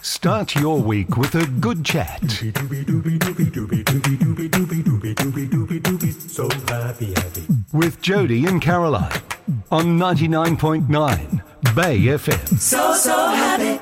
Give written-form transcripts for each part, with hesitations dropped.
Start your week with a good chat. So happy. With Jody and Caroline on 99.9 Bay FM. So happy.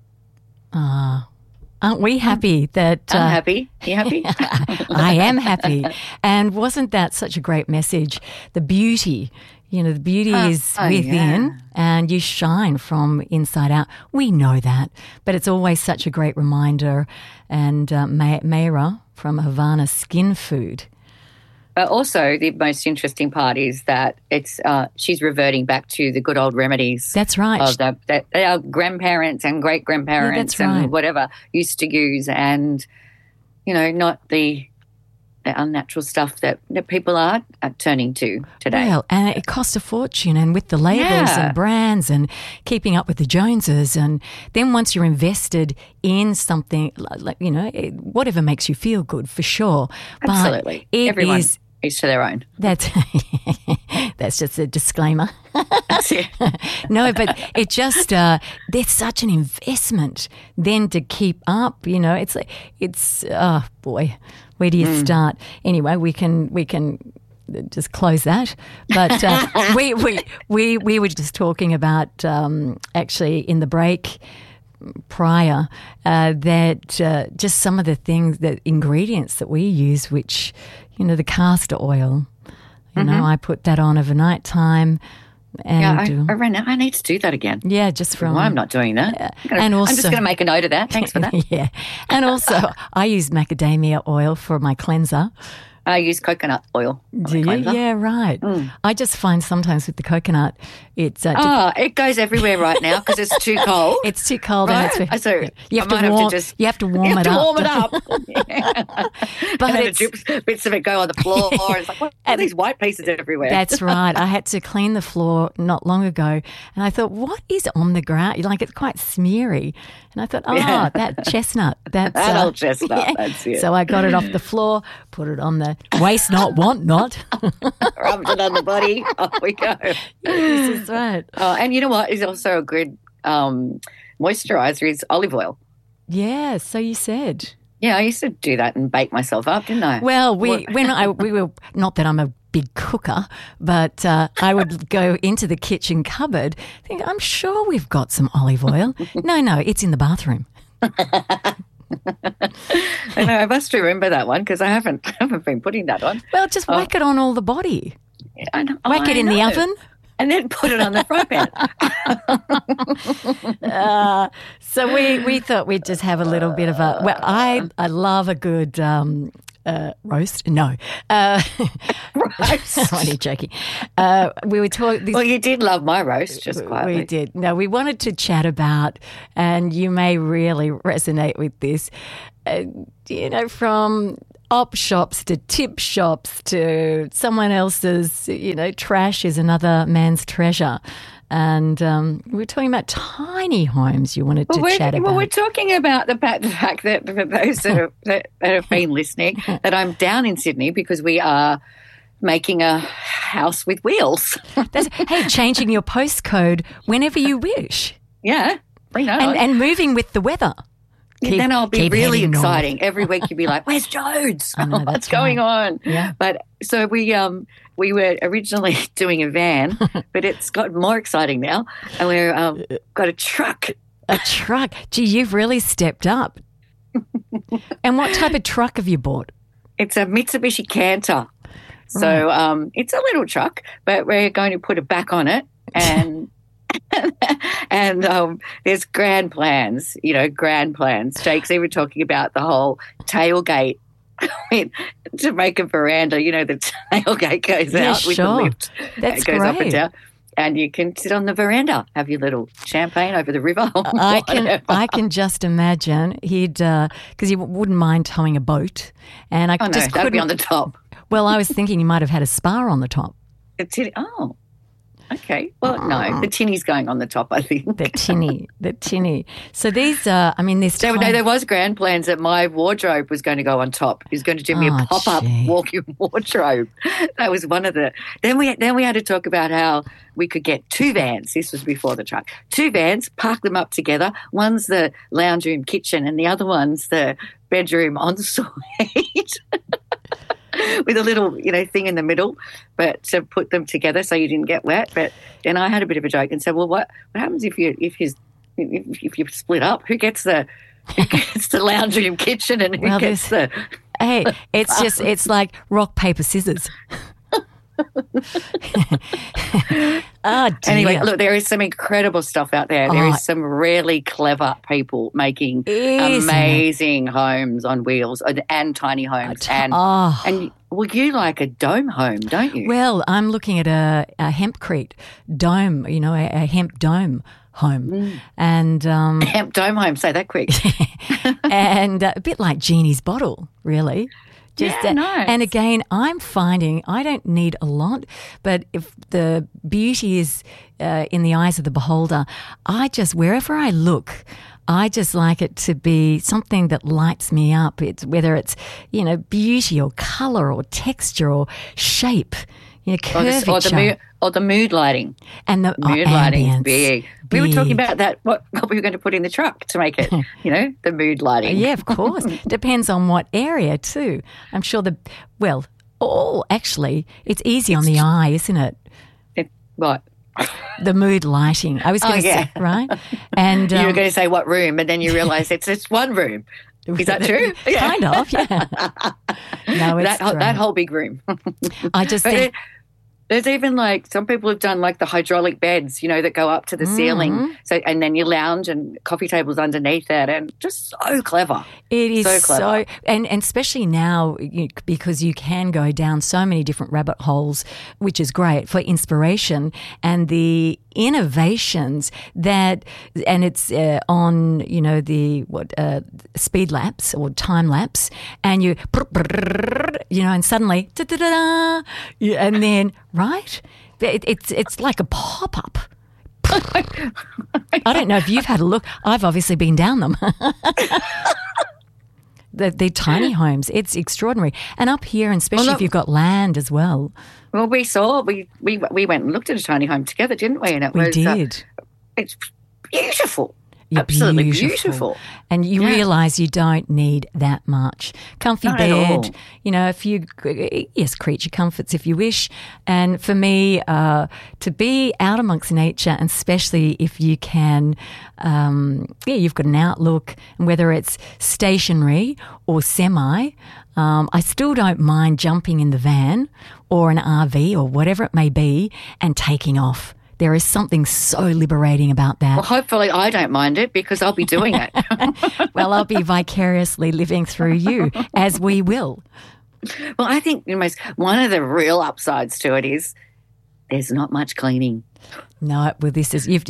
Aren't we happy that... I'm happy. You happy? I am happy. And wasn't that such a great message? The beauty, the beauty is within and you shine from inside out. We know that, but it's always such a great reminder. And Mayra from Havana Skin Food. But also, the most interesting part is that she's reverting back to the good old remedies. That's right. That our grandparents and great-grandparents and whatever used to use, and, not the unnatural stuff that people are turning to today. Well, and it costs a fortune, and with the labels and brands and keeping up with the Joneses, and then once you're invested in something, like whatever makes you feel good, for sure. Absolutely. But everyone each to their own. That's just a disclaimer. That's it. No, but it just there's such an investment then to keep up. It's oh boy, where do you start? Anyway, we can just close that. But we were just talking about actually in the break prior that just some of the things, the ingredients that we use, which the castor oil. I put that on overnight time. And I need to do that again. Yeah, just from... Well, I'm not doing that. I'm just going to make a note of that. Thanks for that. Yeah. And also, I use macadamia oil for my cleanser. I use coconut oil. Do you? Yeah, right. I just find sometimes with the coconut, it's... it goes everywhere right now because it's too cold. It's too cold. Right? And So you have to warm it up. Yeah. But and then bits of it go on the floor. It's like, what are these white pieces everywhere? That's right. I had to clean the floor not long ago, and I thought, what is on the ground? Like, it's quite smeary. And I thought, that chestnut. That's that old chestnut. Yeah. That's it. So I got it off the floor, put it on the waist not, want not. Rubbed it on the body. Off we go. This is right. Oh, and you know what is also a good moisturiser is olive oil. Yeah, so you said. Yeah, I used to do that and bake myself up, didn't I? Well, we were, not that I'm a big cooker, but I would go into the kitchen cupboard, think, I'm sure we've got some olive oil. No, it's in the bathroom. I must remember that one because I haven't been putting that on. Well, just whack it on all the body. Whack it in the oven. And then put it on the fry pan. So we thought we'd just have a little bit of a... Well, I love a good roast. No. Roast? I'm only joking. We were talking... Well, you did love my roast, just quietly. We did. No, we wanted to chat about, and you may really resonate with this, from... op shops to tip shops to someone else's, trash is another man's treasure. And we were talking about tiny homes you wanted to chat about. Well, we're talking about the fact that for those that have been listening, that I'm down in Sydney because we are making a house with wheels. Changing your postcode whenever you wish. Yeah, bring that on. And moving with the weather. Then I'll be really exciting. North. Every week you'll be like, where's Jodes? What's going on? Yeah. But so we were originally doing a van, but it's got more exciting now. And we've got a truck. A truck? Gee, you've really stepped up. And what type of truck have you bought? It's a Mitsubishi Canter. So it's a little truck, but we're going to put a back on it and... and there's grand plans. Jake's even talking about the whole tailgate to make a veranda. The tailgate goes out with the lift. That's it goes great. Up and down. And you can sit on the veranda, have your little champagne over the river. I can just imagine he'd because he wouldn't mind towing a boat, and I just couldn't. That'd be on the top. Well, I was thinking he might have had a spa on the top. Oh. Okay. Well, no, the tinny's going on the top, I think. The tinny. So these are, I mean, there's no, there was grand plans that my wardrobe was going to go on top. He was going to do me a pop-up walk-in wardrobe. That was one of the. Then we had to talk about how we could get 2 vans. This was before the truck. 2 vans, park them up together. One's the lounge room kitchen, and the other one's the bedroom ensuite. With a little, thing in the middle, but to put them together so you didn't get wet. But then I had a bit of a joke and said, "Well, what happens if you split up? Who gets the lounge room kitchen and who gets the?" Hey, it's like rock paper scissors. Oh, dear. Anyway, look, there is some incredible stuff out there. There is some really clever people making amazing homes on wheels and tiny homes. And well, you like a dome home, don't you? Well, I'm looking at a hempcrete dome, a hemp dome home. And hemp dome home, say that quick. And a bit like Jeannie's bottle, really. Nice. And again, I'm finding I don't need a lot, but if the beauty is in the eyes of the beholder, wherever I look, I just like it to be something that lights me up. Whether it's beauty or colour or texture or shape, curvature. Or the mood lighting. And the mood lighting is big. We were talking about that, what we were going to put in the truck to make it, the mood lighting. Yeah, of course. Depends on what area too. I'm sure actually, it's easy on the eye, isn't it? What? The mood lighting. I was going to say, right? And you were going to say what room, and then you realise it's one room. Is that true? Kind of, yeah. No, it's that whole big room. I just think... There's even some people have done the hydraulic beds, that go up to the ceiling. So, and then you lounge and coffee tables underneath it, and just so clever. It is so clever. And especially now because you can go down so many different rabbit holes, which is great for inspiration and the innovations and it's on the speed lapse or time lapse, and and suddenly and then it's like a pop up. I don't know if you've had a look. I've obviously been down them. The tiny homes, it's extraordinary. And up here, and especially if you've got land as well. Well, we went and looked at a tiny home together, didn't we? And we did. It's beautiful. Absolutely beautiful. And you realise you don't need that much. Comfy bed, a few, creature comforts if you wish. And for me, to be out amongst nature, and especially if you can, you've got an outlook, and whether it's stationary or semi, I still don't mind jumping in the van or an RV or whatever it may be and taking off. There is something so liberating about that. Well, hopefully I don't mind it because I'll be doing it. Well, I'll be vicariously living through you, as we will. Well, I think one of the real upsides to it is there's not much cleaning. No, well, this is you've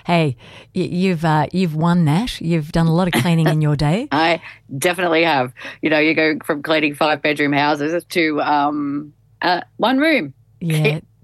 won that. You've done a lot of cleaning in your day. I definitely have. You go from cleaning 5-bedroom houses to one room. Yeah,